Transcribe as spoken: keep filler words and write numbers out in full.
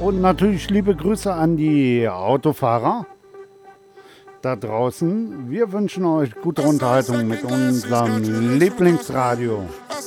Und natürlich liebe Grüße an die Autofahrer da draußen. Wir wünschen euch gute Unterhaltung mit unserem Lieblingsradio.